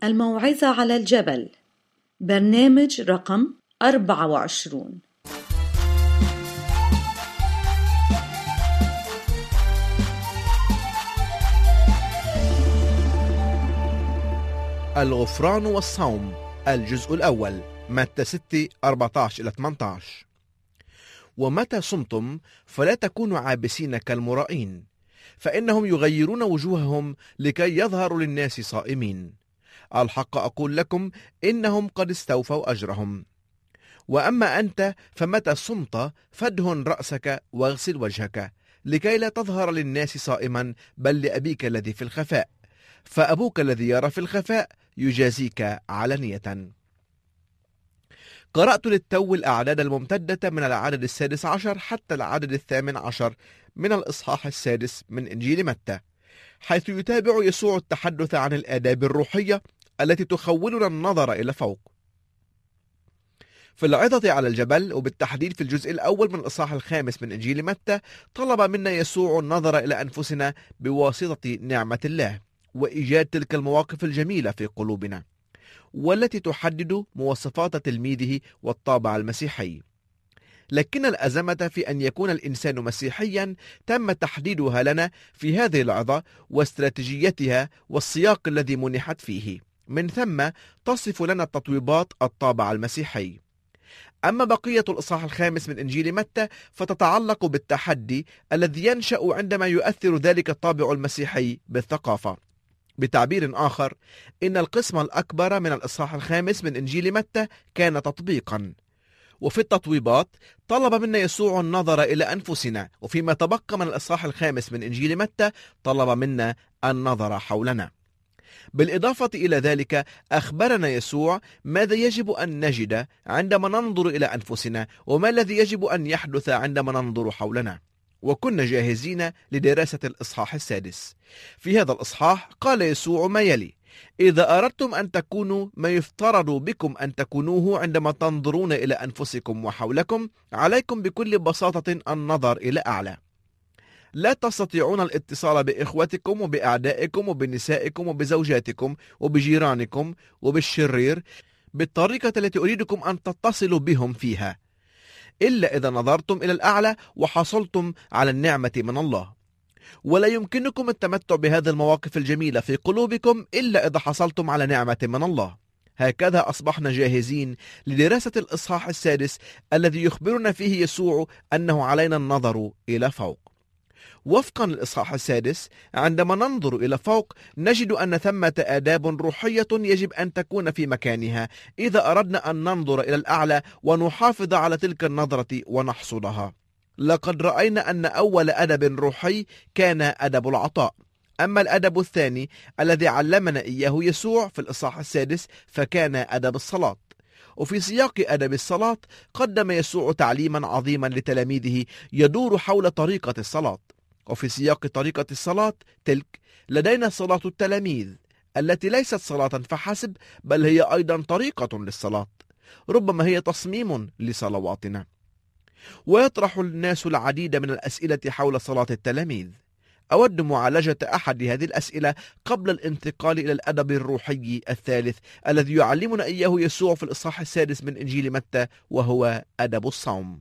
الموعظة على الجبل، برنامج رقم 24. الغفران والصوم، الجزء الأول، متى 6:14-18. ومتى صمتم فلا تكونوا عابسين كالمرائين، فإنهم يغيرون وجوههم لكي يظهروا للناس صائمين. الحق أقول لكم إنهم قد استوفوا أجرهم. وأما أنت فمتى صمت فادهن رأسك واغسل وجهك، لكي لا تظهر للناس صائما، بل لأبيك الذي في الخفاء، فأبوك الذي يرى في الخفاء يجازيك علانية. قرأت للتو الأعداد الممتدة من العدد 16 حتى العدد 18 من الإصحاح 6 من إنجيل متى، حيث يتابع يسوع التحدث عن الآداب الروحية التي تخولنا النظر إلى فوق. في العظة على الجبل، وبالتحديد في الجزء الأول من الإصحاح 5 من إنجيل متى، طلب منا يسوع النظر إلى أنفسنا بواسطة نعمة الله، وإيجاد تلك المواقف الجميلة في قلوبنا، والتي تحدد مواصفات تلميذه والطابع المسيحي. لكن الأزمة في أن يكون الإنسان مسيحيا تم تحديدها لنا في هذه العظة واستراتيجيتها والسياق الذي منحت فيه، من ثم تصف لنا التطويبات الطابع المسيحي. أما بقية الإصحاح 5 من إنجيل متى فتتعلق بالتحدي الذي ينشأ عندما يؤثر ذلك الطابع المسيحي بالثقافة. بتعبير آخر، إن القسم الأكبر من الإصحاح 5 من إنجيل متى كان تطبيقا، وفي التطويبات طلب منا يسوع النظر إلى أنفسنا، وفيما تبقى من الإصحاح 5 من إنجيل متى طلب منا النظر حولنا. بالإضافة إلى ذلك أخبرنا يسوع ماذا يجب أن نجد عندما ننظر إلى أنفسنا، وما الذي يجب أن يحدث عندما ننظر حولنا، وكنا جاهزين لدراسة الإصحاح 6. في هذا الإصحاح قال يسوع ما يلي: إذا أردتم أن تكونوا ما يفترض بكم أن تكونوه عندما تنظرون إلى أنفسكم وحولكم، عليكم بكل بساطة النظر إلى أعلى. لا تستطيعون الاتصال بإخوتكم وبأعدائكم وبنسائكم وبزوجاتكم وبجيرانكم وبالشرير بالطريقة التي أريدكم أن تتصلوا بهم فيها، إلا إذا نظرتم إلى الأعلى وحصلتم على النعمة من الله. ولا يمكنكم التمتع بهذه المواقف الجميلة في قلوبكم إلا إذا حصلتم على نعمة من الله. هكذا أصبحنا جاهزين لدراسة الإصحاح 6 الذي يخبرنا فيه يسوع أنه علينا النظر إلى فوق. وفقا للإصحاح 6، عندما ننظر إلى فوق نجد أن ثمة آداب روحية يجب أن تكون في مكانها إذا أردنا أن ننظر إلى الأعلى ونحافظ على تلك النظرة ونحصدها. لقد رأينا أن أول أدب روحي كان أدب العطاء، أما الأدب الثاني الذي علمنا إياه يسوع في الإصحاح 6 فكان أدب الصلاة. وفي سياق أدب الصلاة قدم يسوع تعليما عظيما لتلاميذه يدور حول طريقة الصلاة. وفي سياق طريقة الصلاة تلك لدينا صلاة التلاميذ التي ليست صلاة فحسب، بل هي أيضا طريقة للصلاة، ربما هي تصميم لصلواتنا. ويطرح الناس العديد من الأسئلة حول صلاة التلاميذ. أود معالجة أحد هذه الأسئلة قبل الانتقال إلى الأدب الروحي الثالث الذي يعلمنا إياه يسوع في الإصحاح 6 من إنجيل متى، وهو أدب الصوم.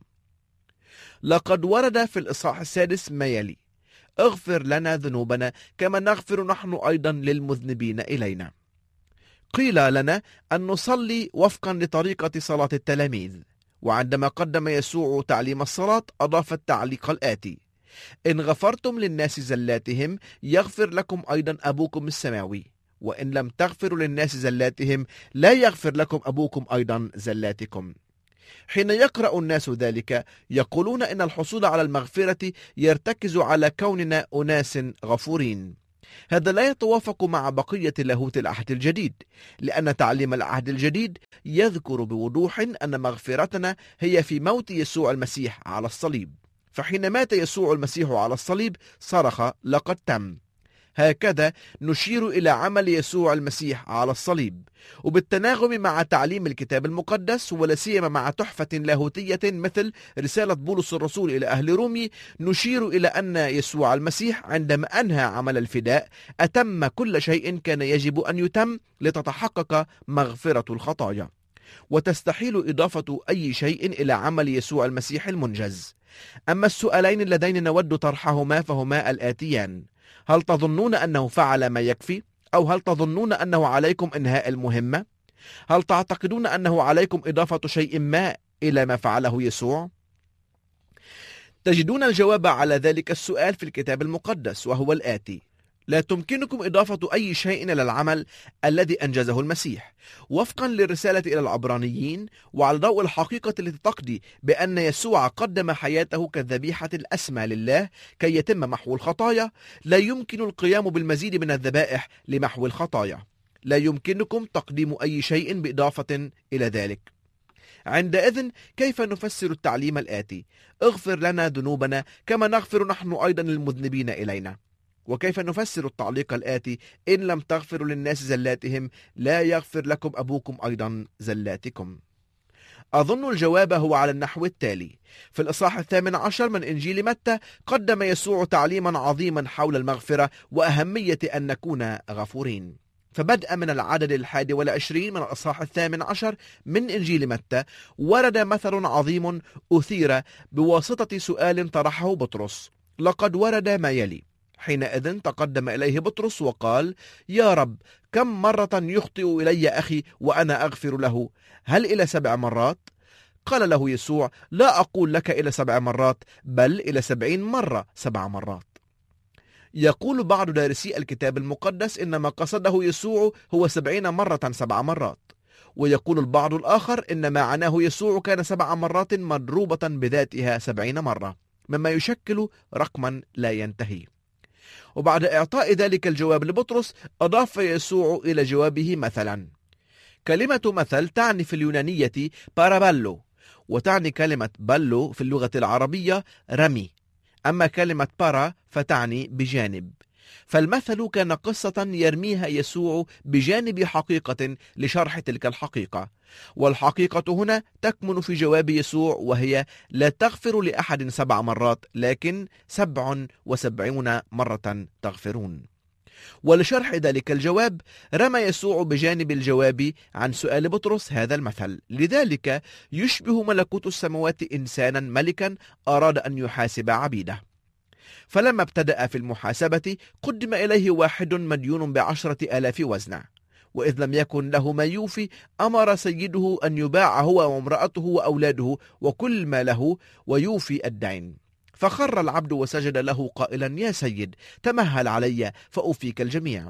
لقد ورد في الإصحاح 6 ما يلي: اغفر لنا ذنوبنا كما نغفر نحن أيضا للمذنبين إلينا. قيل لنا أن نصلي وفقا لطريقة صلاة التلاميذ، وعندما قدم يسوع تعليم الصلاة أضاف التعليق الآتي: إن غفرتم للناس زلاتهم يغفر لكم أيضا أبوكم السماوي، وإن لم تغفروا للناس زلاتهم لا يغفر لكم أبوكم أيضا زلاتكم. حين يقرأ الناس ذلك يقولون إن الحصول على المغفرة يرتكز على كوننا أناس غفورين. هذا لا يتوافق مع بقية لاهوت العهد الجديد، لأن تعليم العهد الجديد يذكر بوضوح أن مغفرتنا هي في موت يسوع المسيح على الصليب. فحين مات يسوع المسيح على الصليب صرخ: لقد تم. هكذا نشير إلى عمل يسوع المسيح على الصليب، وبالتناغم مع تعليم الكتاب المقدس ولا سيما مع تحفة لاهوتية مثل رسالة بولس الرسول إلى أهل رومي، نشير إلى أن يسوع المسيح عندما أنهى عمل الفداء أتم كل شيء كان يجب أن يتم لتتحقق مغفرة الخطايا، وتستحيل إضافة أي شيء إلى عمل يسوع المسيح المنجز. أما السؤالين اللذين نود طرحهما فهما الآتيان: هل تظنون أنه فعل ما يكفي؟ أو هل تظنون أنه عليكم إنهاء المهمة؟ هل تعتقدون أنه عليكم إضافة شيء ما إلى ما فعله يسوع؟ تجدون الجواب على ذلك السؤال في الكتاب المقدس، وهو الآتي: لا تمكنكم إضافة أي شيء إلى العمل الذي أنجزه المسيح، وفقا للرسالة إلى العبرانيين، وعلى ضوء الحقيقة التي تقضي بأن يسوع قدم حياته كالذبيحة الأسمى لله كي يتم محو الخطايا. لا يمكن القيام بالمزيد من الذبائح لمحو الخطايا. لا يمكنكم تقديم أي شيء بإضافة إلى ذلك. عندئذ كيف نفسر التعليم الآتي: اغفر لنا ذنوبنا كما نغفر نحن أيضا للمذنبين إلينا؟ وكيف نفسر التعليق الآتي: إن لم تغفروا للناس زلاتهم لا يغفر لكم أبوكم أيضا زلاتكم؟ أظن الجواب هو على النحو التالي: في الإصحاح 18 من إنجيل متى قدم يسوع تعليما عظيما حول المغفرة وأهمية أن نكون غفورين. فبدءا من العدد 21 من الإصحاح 18 من إنجيل متى ورد مثل عظيم أثير بواسطة سؤال طرحه بطرس. لقد ورد ما يلي: حينئذ تقدم إليه بطرس وقال: يا رب، كم مرة يخطئ إلي أخي وأنا أغفر له؟ هل إلى 7 مرات؟ قال له يسوع: لا أقول لك إلى 7 مرات، بل إلى 70 مرة 7 مرات. يقول بعض دارسي الكتاب المقدس إن ما قصده يسوع هو 70 مرة 7 مرات، ويقول البعض الآخر إن ما عناه يسوع كان 7 مرات مضروبة بذاتها 70 مرة، مما يشكل رقما لا ينتهي. وبعد إعطاء ذلك الجواب لبطرس أضاف يسوع إلى جوابه مثلا. كلمة مثل تعني في اليونانية بارابالو، وتعني كلمة بالو في اللغة العربية رمي، أما كلمة بارا فتعني بجانب. فالمثل كان قصة يرميها يسوع بجانب حقيقة لشرح تلك الحقيقة، والحقيقة هنا تكمن في جواب يسوع، وهي: لا تغفر لأحد 7 مرات، لكن 77 مرة تغفرون. ولشرح ذلك الجواب رمى يسوع بجانب الجواب عن سؤال بطرس هذا المثل. لذلك يشبه ملكوت السماوات إنسانا ملكا أراد أن يحاسب عبيده، فلما ابتدأ في المحاسبة قدم إليه واحد مديون ب10,000 وزنة، وإذ لم يكن له ما يوفي أمر سيده أن يباع هو وامرأته وأولاده وكل ما له ويوفي الدين. فخر العبد وسجد له قائلا: يا سيد، تمهل علي فأوفيك الجميع.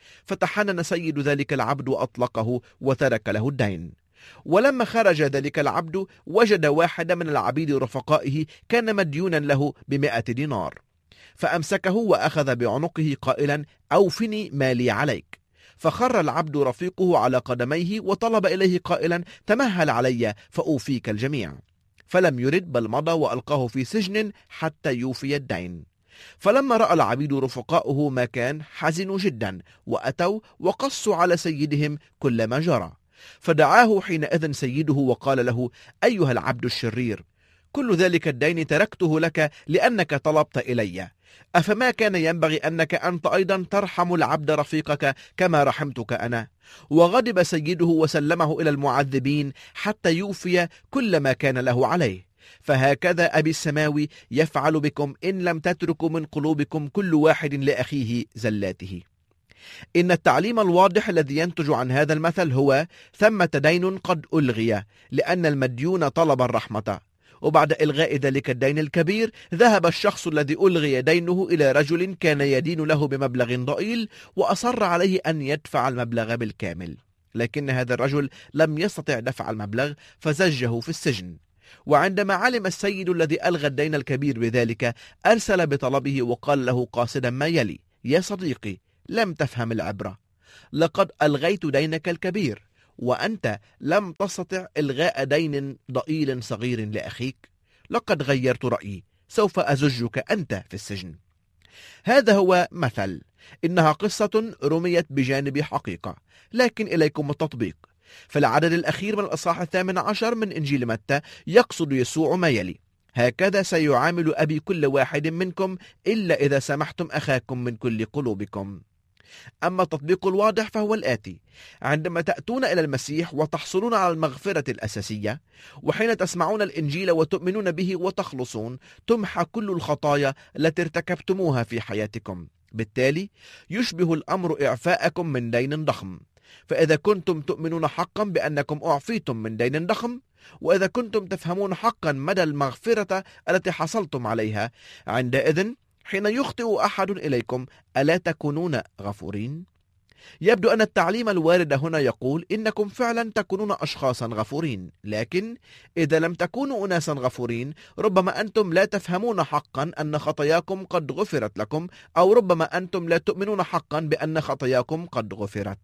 فتحنن سيد ذلك العبد وأطلقه وترك له الدين. ولما خرج ذلك العبد وجد واحد من العبيد رفقائه كان مديونا له ب100 دينار، فأمسكه وأخذ بعنقه قائلا: أوفني مالي عليك. فخر العبد رفيقه على قدميه وطلب إليه قائلا: تمهل علي فأوفيك الجميع. فلم يرد، بل مضى وألقاه في سجن حتى يوفي الدين. فلما رأى العبيد رفقاؤه ما كان حزنوا جدا، وأتوا وقصوا على سيدهم كل ما جرى. فدعاه حينئذ سيده وقال له: أيها العبد الشرير، كل ذلك الدين تركته لك لأنك طلبت إلي. أفما كان ينبغي أنك أنت أيضا ترحم العبد رفيقك كما رحمتك أنا؟ وغضب سيده وسلمه إلى المعذبين حتى يوفي كل ما كان له عليه. فهكذا أبي السماوي يفعل بكم إن لم تتركوا من قلوبكم كل واحد لأخيه زلاته. إن التعليم الواضح الذي ينتج عن هذا المثل هو: ثمة دين قد ألغي، لأن المديون طلب الرحمة. وبعد إلغاء ذلك الدين الكبير ذهب الشخص الذي ألغي دينه إلى رجل كان يدين له بمبلغ ضئيل، وأصر عليه أن يدفع المبلغ بالكامل، لكن هذا الرجل لم يستطع دفع المبلغ فزجه في السجن. وعندما علم السيد الذي ألغى الدين الكبير بذلك أرسل بطلبه وقال له قاصدا ما يلي: يا صديقي، لم تفهم العبرة، لقد ألغيت دينك الكبير وأنت لم تستطع إلغاء دين ضئيل صغير لأخيك. لقد غيرت رأيي، سوف أزجك أنت في السجن. هذا هو مثل، إنها قصة رميت بجانب حقيقة، لكن إليكم التطبيق. في العدد الأخير من الإصحاح 18 من إنجيل متى يقصد يسوع ما يلي: هكذا سيعامل أبي كل واحد منكم إلا إذا سمحتم أخاكم من كل قلوبكم. أما التطبيق الواضح فهو الآتي: عندما تأتون إلى المسيح وتحصلون على المغفرة الأساسية، وحين تسمعون الإنجيل وتؤمنون به وتخلصون، تمحى كل الخطايا التي ارتكبتموها في حياتكم. بالتالي يشبه الأمر إعفاءكم من دين ضخم. فإذا كنتم تؤمنون حقا بأنكم أعفيتم من دين ضخم، وإذا كنتم تفهمون حقا مدى المغفرة التي حصلتم عليها، عندئذ حين يخطئ أحد إليكم ألا تكونون غفورين؟ يبدو أن التعليم الوارد هنا يقول إنكم فعلا تكونون أشخاصا غفورين، لكن إذا لم تكونوا أناسا غفورين، ربما أنتم لا تفهمون حقا أن خطاياكم قد غفرت لكم، أو ربما أنتم لا تؤمنون حقا بأن خطاياكم قد غفرت.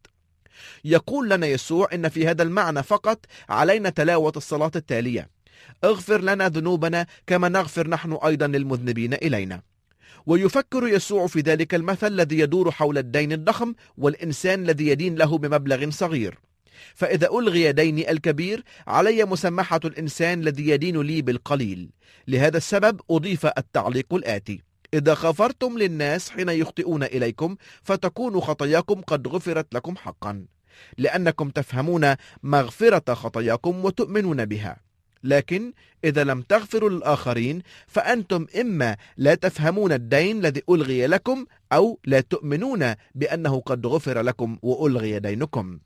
يقول لنا يسوع إن في هذا المعنى فقط علينا تلاوة الصلاة التالية: اغفر لنا ذنوبنا كما نغفر نحن أيضا للمذنبين إلينا. ويفكر يسوع في ذلك المثل الذي يدور حول الدين الضخم والإنسان الذي يدين له بمبلغ صغير. فإذا ألغي ديني الكبير، علي مسامحة الإنسان الذي يدين لي بالقليل. لهذا السبب أضيف التعليق الآتي: إذا غفرتم للناس حين يخطئون إليكم، فتكون خطاياكم قد غفرت لكم حقا، لأنكم تفهمون مغفرة خطاياكم وتؤمنون بها. لكن إذا لم تغفروا للآخرين، فأنتم إما لا تفهمون الدين الذي ألغي لكم، أو لا تؤمنون بأنه قد غفر لكم وألغي دينكم.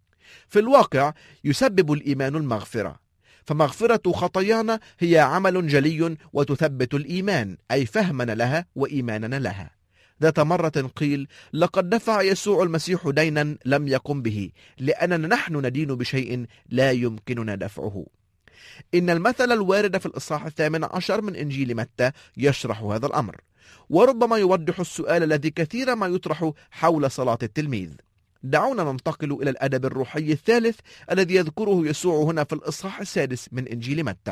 في الواقع يسبب الإيمان المغفرة، فمغفرة خطايانا هي عمل جلي وتثبت الإيمان، أي فهمنا لها وإيماننا لها. ذات مرة قيل: لقد دفع يسوع المسيح دينا لم يقم به، لأننا نحن ندين بشيء لا يمكننا دفعه. إن المثل الوارد في الإصحاح 18 من إنجيل متى يشرح هذا الأمر، وربما يوضح السؤال الذي كثيرا ما يطرح حول صلاة التلميذ. دعونا ننتقل إلى الأدب الروحي الثالث الذي يذكره يسوع هنا في الإصحاح 6 من إنجيل متى: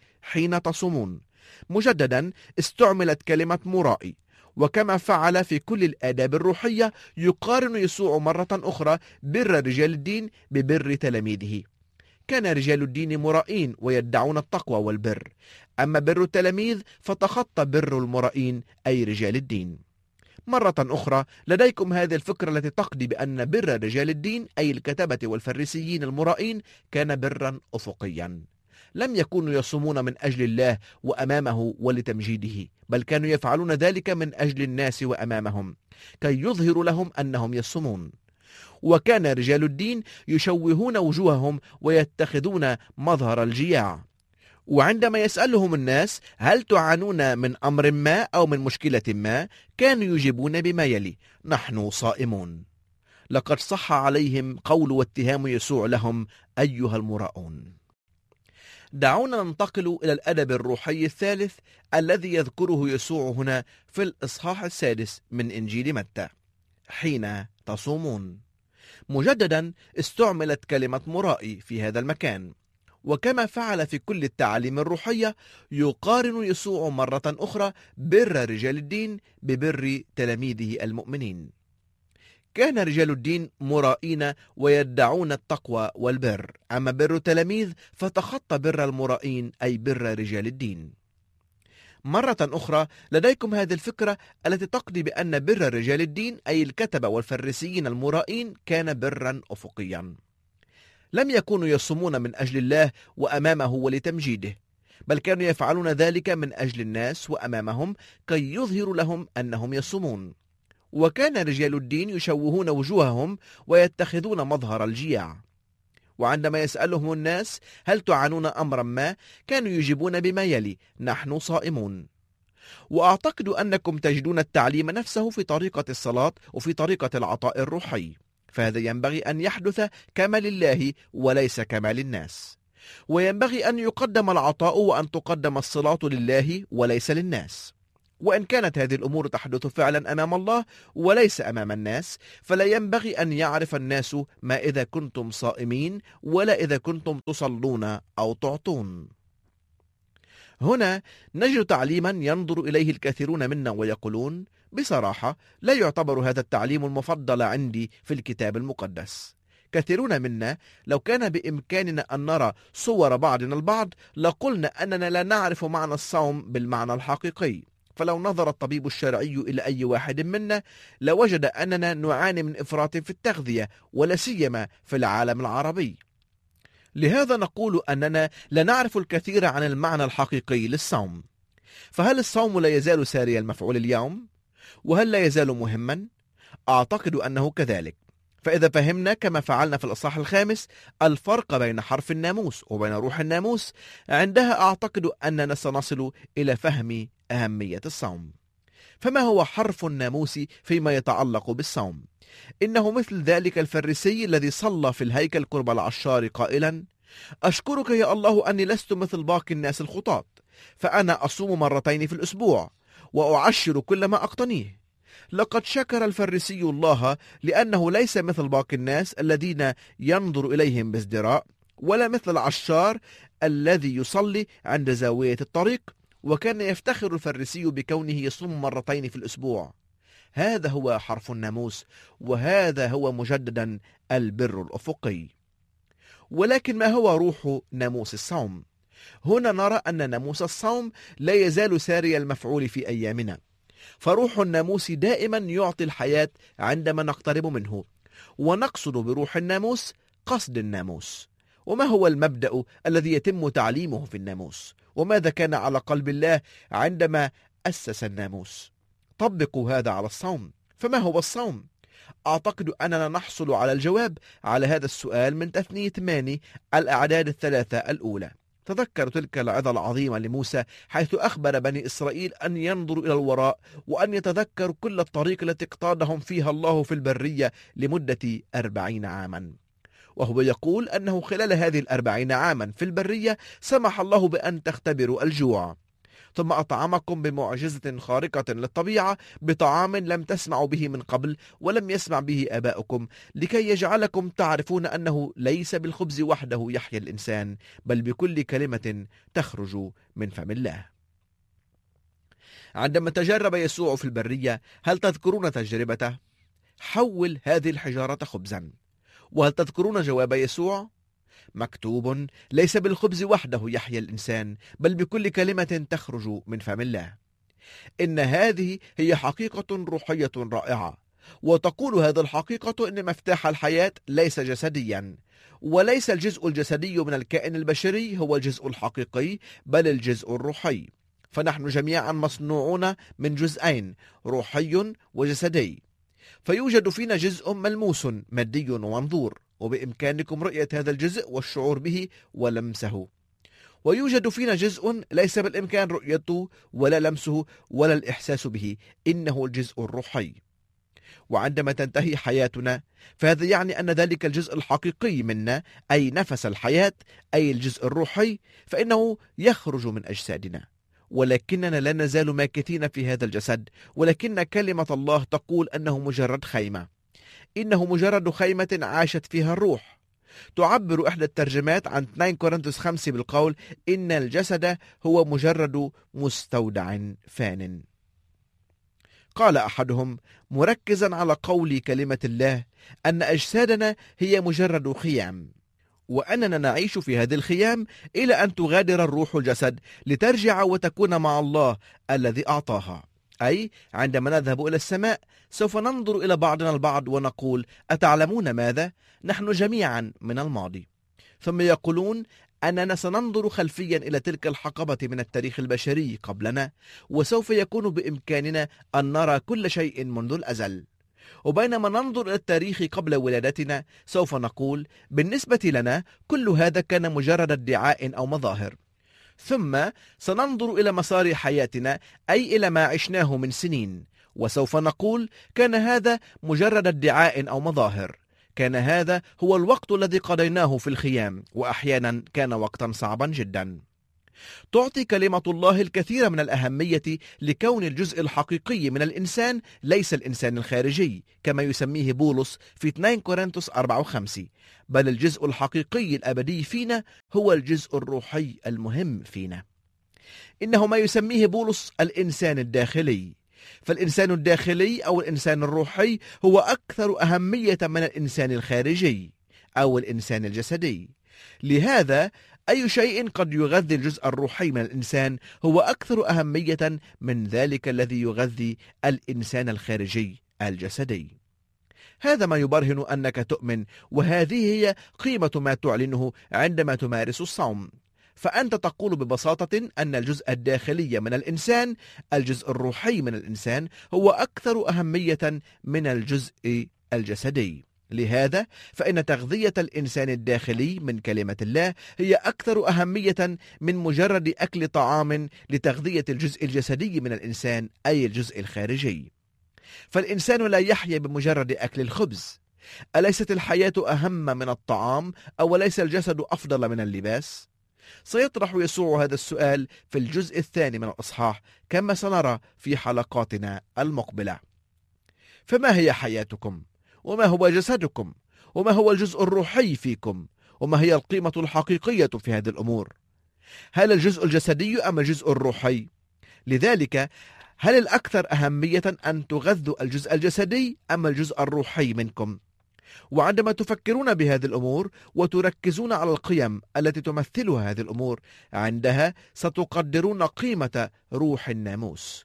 حين تصومون. مجددا استعملت كلمة مرائي، وكما فعل في كل الآداب الروحية يقارن يسوع مرة أخرى بر رجال الدين ببر تلاميذه. كان رجال الدين مرائين ويدعون التقوى والبر، أما بر التلاميذ فتخطى بر المرائين أي رجال الدين. مرة أخرى لديكم هذه الفكرة التي تقضي بأن بر رجال الدين أي الكتبة والفريسيين المرائين كان برا أفقيا. لم يكونوا يصومون من أجل الله وأمامه ولتمجيده، بل كانوا يفعلون ذلك من أجل الناس وأمامهم كي يظهروا لهم أنهم يصومون. وكان رجال الدين يشوهون وجوههم ويتخذون مظهر الجياع. وعندما يسألهم الناس: هل تعانون من أمر ما أو من مشكلة ما؟ كانوا يجيبون بما يلي: نحن صائمون. لقد صح عليهم قول واتهام يسوع لهم: أيها المراؤون. دعونا ننتقل إلى الأدب الروحي الثالث الذي يذكره يسوع هنا في الإصحاح 6 من إنجيل متى: حين تصومون. مجددا استعملت كلمة مرائي في هذا المكان، وكما فعل في كل التعاليم الروحية يقارن يسوع مرة أخرى بر رجال الدين ببر تلاميذه المؤمنين. كان رجال الدين مرائين ويدعون التقوى والبر، أما بر التلاميذ فتخطى بر المرائين أي بر رجال الدين. مرة أخرى لديكم هذه الفكرة التي تقضي بأن بر رجال الدين أي الكتبة والفريسيين المرائين كان برا أفقيا. لم يكونوا يصومون من أجل الله وأمامه ولتمجيده، بل كانوا يفعلون ذلك من أجل الناس وأمامهم كي يظهروا لهم أنهم يصومون. وكان رجال الدين يشوهون وجوههم ويتخذون مظهر الجياع. وعندما يسألهم الناس: هل تعانون أمرا ما؟ كانوا يجيبون بما يلي: نحن صائمون. وأعتقد أنكم تجدون التعليم نفسه في طريقة الصلاة وفي طريقة العطاء الروحي، فهذا ينبغي أن يحدث كما لله وليس كما للناس. وينبغي أن يقدم العطاء وأن تقدم الصلاة لله وليس للناس. وإن كانت هذه الأمور تحدث فعلا أمام الله وليس أمام الناس، فلا ينبغي أن يعرف الناس ما إذا كنتم صائمين ولا إذا كنتم تصلون أو تعطون. هنا نجد تعليما ينظر إليه الكثيرون منا ويقولون: بصراحة لا يعتبر هذا التعليم المفضل عندي في الكتاب المقدس. كثيرون منا لو كان بإمكاننا أن نرى صور بعضنا البعض لقلنا أننا لا نعرف معنى الصوم بالمعنى الحقيقي. فلو نظر الطبيب الشرعي إلى أي واحد منا لوجد أننا نعاني من إفراط في التغذية، ولا سيما في العالم العربي. لهذا نقول أننا لا نعرف الكثير عن المعنى الحقيقي للصوم. فهل الصوم لا يزال ساري المفعول اليوم؟ وهل لا يزال مهما؟ أعتقد أنه كذلك. فإذا فهمنا كما فعلنا في الإصحاح 5 الفرق بين حرف الناموس وبين روح الناموس، عندها أعتقد أننا سنصل إلى فهم أهمية الصوم. فما هو حرف الناموس فيما يتعلق بالصوم؟ إنه مثل ذلك الفريسي الذي صلى في الهيكل قرب العشار قائلا: أشكرك يا الله أني لست مثل باقي الناس الخطاة، فأنا أصوم مرتين في الأسبوع وأعشر كل ما أقتنيه. لقد شكر الفريسي الله لأنه ليس مثل باقي الناس الذين ينظر إليهم بازدراء، ولا مثل العشار الذي يصلي عند زاوية الطريق. وكان يفتخر الفريسي بكونه يصوم مرتين في الأسبوع. هذا هو حرف الناموس، وهذا هو مجددا البر الأفقي. ولكن ما هو روح ناموس الصوم؟ هنا نرى أن ناموس الصوم لا يزال ساري المفعول في أيامنا. فروح الناموس دائما يعطي الحياة عندما نقترب منه، ونقصد بروح الناموس قصد الناموس. وما هو المبدأ الذي يتم تعليمه في الناموس؟ وماذا كان على قلب الله عندما أسس الناموس؟ طبقوا هذا على الصوم. فما هو الصوم؟ أعتقد أننا نحصل على الجواب على هذا السؤال من تثنية 8 الأعداد 3 الأولى. تذكروا تلك العظة العظيمة لموسى حيث أخبر بني إسرائيل أن ينظروا إلى الوراء وأن يتذكروا كل الطريق التي اقتادهم فيها الله في البرية لمدة 40 عاما. وهو يقول أنه خلال هذه 40 عاما في البرية سمح الله بأن تختبروا الجوع، ثم أطعمكم بمعجزة خارقة للطبيعة بطعام لم تسمعوا به من قبل ولم يسمع به آباؤكم، لكي يجعلكم تعرفون أنه ليس بالخبز وحده يحيا الإنسان، بل بكل كلمة تخرج من فم الله. عندما تجرب يسوع في البرية، هل تذكرون تجربته؟ حول هذه الحجارة خبزا. وهل تذكرون جواب يسوع؟ مكتوب: ليس بالخبز وحده يحيا الإنسان، بل بكل كلمة تخرج من فم الله. إن هذه هي حقيقة روحية رائعة، وتقول هذه الحقيقة إن مفتاح الحياة ليس جسديا، وليس الجزء الجسدي من الكائن البشري هو الجزء الحقيقي، بل الجزء الروحي. فنحن جميعا مصنوعون من جزئين، روحي وجسدي. فيوجد فينا جزء ملموس مادي ومنظور، وبإمكانكم رؤية هذا الجزء والشعور به ولمسه. ويوجد فينا جزء ليس بالإمكان رؤيته ولا لمسه ولا الإحساس به، إنه الجزء الروحي. وعندما تنتهي حياتنا فهذا يعني أن ذلك الجزء الحقيقي منا، أي نفس الحياة، أي الجزء الروحي، فإنه يخرج من أجسادنا. ولكننا لا نزال ماكثين في هذا الجسد، ولكن كلمة الله تقول أنه مجرد خيمة. إنه مجرد خيمة عاشت فيها الروح. تعبر إحدى الترجمات عن 2 كورنثوس 5 بالقول: إن الجسد هو مجرد مستودع فان. قال أحدهم مركزا على قول كلمة الله أن أجسادنا هي مجرد خيام، وأننا نعيش في هذه الخيام إلى أن تغادر الروح الجسد لترجع وتكون مع الله الذي أعطاها. أي عندما نذهب إلى السماء سوف ننظر إلى بعضنا البعض ونقول: أتعلمون ماذا؟ نحن جميعا من الماضي. ثم يقولون أننا سننظر خلفيا إلى تلك الحقبة من التاريخ البشري قبلنا، وسوف يكون بإمكاننا أن نرى كل شيء منذ الأزل. وبينما ننظر إلى التاريخ قبل ولادتنا سوف نقول: بالنسبة لنا كل هذا كان مجرد ادعاء أو مظاهر. ثم سننظر إلى مسار حياتنا، أي إلى ما عشناه من سنين، وسوف نقول: كان هذا مجرد ادعاء أو مظاهر. كان هذا هو الوقت الذي قضيناه في الخيام، وأحيانا كان وقتا صعبا جدا. تعطي كلمة الله الكثير من الأهمية لكون الجزء الحقيقي من الإنسان ليس الإنسان الخارجي كما يسميه بولس في 2 كورنثوس 4 و5، بل الجزء الحقيقي الأبدي فينا هو الجزء الروحي المهم فينا. إنه ما يسميه بولس الإنسان الداخلي، فالإنسان الداخلي أو الإنسان الروحي هو أكثر أهمية من الإنسان الخارجي أو الإنسان الجسدي. لهذا أي شيء قد يغذي الجزء الروحي من الإنسان هو أكثر أهمية من ذلك الذي يغذي الإنسان الخارجي الجسدي. هذا ما يبرهن أنك تؤمن، وهذه هي قيمة ما تعلنه عندما تمارس الصوم. فأنت تقول ببساطة أن الجزء الداخلي من الإنسان، الجزء الروحي من الإنسان، هو أكثر أهمية من الجزء الجسدي. لهذا فإن تغذية الإنسان الداخلي من كلمة الله هي أكثر أهمية من مجرد أكل طعام لتغذية الجزء الجسدي من الإنسان، أي الجزء الخارجي. فالإنسان لا يحيا بمجرد أكل الخبز. أليست الحياة أهم من الطعام؟ أو ليس الجسد أفضل من اللباس؟ سيطرح يسوع هذا السؤال في الجزء الثاني من الإصحاح كما سنرى في حلقاتنا المقبلة. فما هي حياتكم؟ وما هو جسدكم؟ وما هو الجزء الروحي فيكم؟ وما هي القيمة الحقيقية في هذه الأمور؟ هل الجزء الجسدي أم الجزء الروحي؟ لذلك هل الأكثر أهمية أن تغذوا الجزء الجسدي أم الجزء الروحي منكم؟ وعندما تفكرون بهذه الأمور وتركزون على القيم التي تمثلها هذه الأمور، عندها ستقدرون قيمة روح الناموس،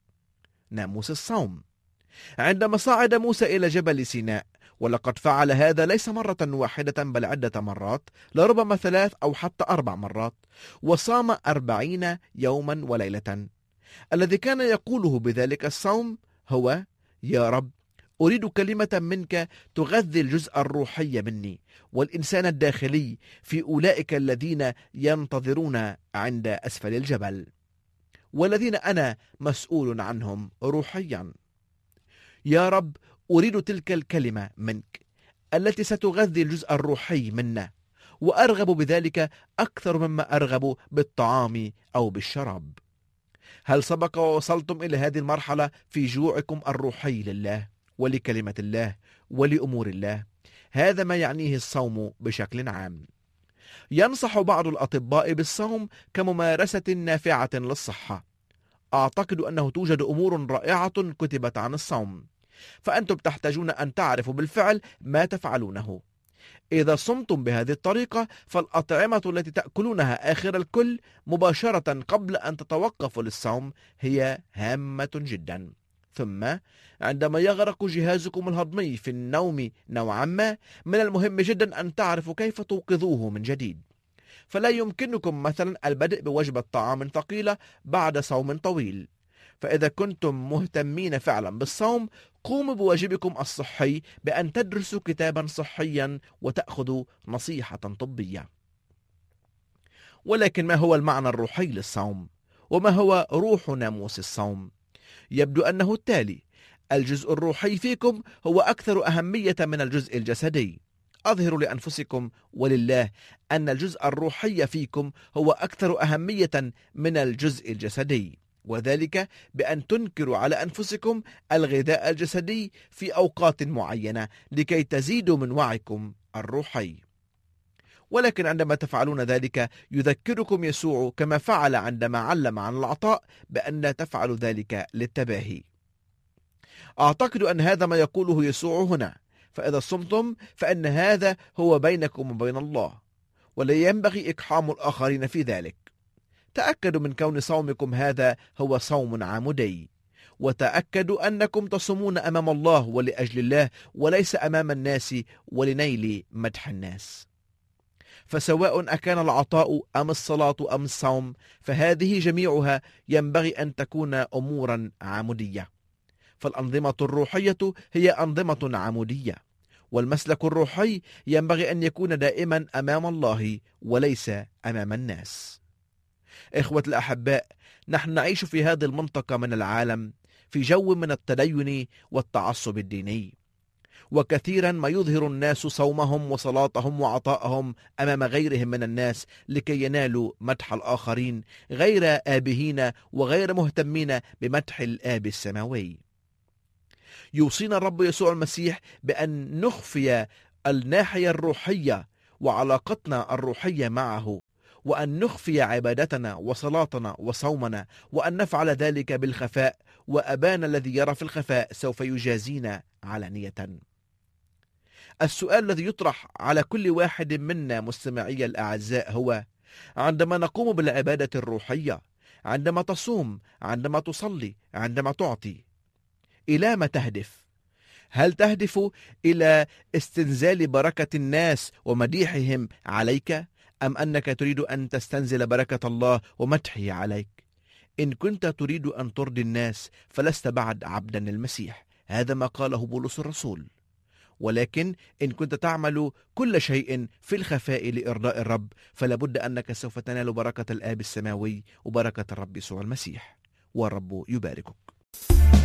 ناموس الصوم. عندما صعد موسى إلى جبل سيناء، ولقد فعل هذا ليس مرة واحدة بل عدة مرات، لربما 3 أو حتى 4 مرات، وصام 40 يوما وليلة. الذي كان يقوله بذلك الصوم هو: يا رب، أريد كلمة منك تغذي الجزء الروحي مني والإنسان الداخلي في أولئك الذين ينتظرون عند أسفل الجبل، والذين أنا مسؤول عنهم روحيا. يا رب، أريد تلك الكلمة منك التي ستغذي الجزء الروحي منا، وأرغب بذلك أكثر مما أرغب بالطعام أو بالشراب. هل سبق ووصلتم إلى هذه المرحلة في جوعكم الروحي لله ولكلمة الله ولأمور الله؟ هذا ما يعنيه الصوم بشكل عام. ينصح بعض الأطباء بالصوم كممارسة نافعة للصحة. أعتقد أنه توجد أمور رائعة كتبت عن الصوم، فأنتم تحتاجون أن تعرفوا بالفعل ما تفعلونه. إذا صمتم بهذه الطريقة، فالأطعمة التي تأكلونها آخر الكل مباشرة قبل أن تتوقفوا للصوم هي هامة جدا. ثم عندما يغرق جهازكم الهضمي في النوم نوعا ما، من المهم جدا أن تعرفوا كيف توقظوه من جديد. فلا يمكنكم مثلا البدء بوجبة طعام ثقيلة بعد صوم طويل. فإذا كنتم مهتمين فعلا بالصوم، قوموا بواجبكم الصحي بأن تدرسوا كتابا صحيا وتأخذوا نصيحة طبية. ولكن ما هو المعنى الروحي للصوم؟ وما هو روح ناموس الصوم؟ يبدو أنه التالي: الجزء الروحي فيكم هو أكثر أهمية من الجزء الجسدي. أظهروا لأنفسكم ولله أن الجزء الروحي فيكم هو أكثر أهمية من الجزء الجسدي، وذلك بأن تنكروا على أنفسكم الغذاء الجسدي في أوقات معينة لكي تزيدوا من وعيكم الروحي. ولكن عندما تفعلون ذلك، يذكركم يسوع كما فعل عندما علم عن العطاء بأن لا تفعلوا ذلك للتباهي. أعتقد أن هذا ما يقوله يسوع هنا. فإذا صمتم فإن هذا هو بينكم وبين الله، ولا ينبغي إقحام الآخرين في ذلك. تأكدوا من كون صومكم هذا هو صوم عمودي، وتأكدوا أنكم تصومون أمام الله ولأجل الله، وليس أمام الناس ولنيل مدح الناس. فسواء أكان العطاء أم الصلاة أم الصوم، فهذه جميعها ينبغي أن تكون أمورا عمودية. فالأنظمة الروحية هي أنظمة عمودية، والمسلك الروحي ينبغي أن يكون دائما أمام الله وليس أمام الناس. إخوة الأحباء، نحن نعيش في هذه المنطقة من العالم في جو من التدين والتعصب الديني، وكثيرا ما يظهر الناس صومهم وصلاتهم وعطائهم أمام غيرهم من الناس لكي ينالوا مدح الآخرين، غير آبهين وغير مهتمين بمدح الآب السماوي. يوصينا الرب يسوع المسيح بأن نخفي الناحية الروحية وعلاقتنا الروحية معه، وأن نخفي عبادتنا وصلاتنا وصومنا، وأن نفعل ذلك بالخفاء وأبانا الذي يرى في الخفاء سوف يجازينا علانية. السؤال الذي يطرح على كل واحد منا مستمعي الأعزاء هو: عندما نقوم بالعبادة الروحية، عندما تصوم، عندما تصلي، عندما تعطي، إلى ما تهدف؟ هل تهدف إلى استنزال بركة الناس ومديحهم عليك، أم أنك تريد أن تستنزل بركة الله ومدحه عليك؟ إن كنت تريد أن ترضي الناس فلست بعد عبدا للمسيح، هذا ما قاله بولس الرسول. ولكن إن كنت تعمل كل شيء في الخفاء لإرضاء الرب، فلابد أنك سوف تنال بركة الآب السماوي وبركة الرب يسوع المسيح، والرب يباركك.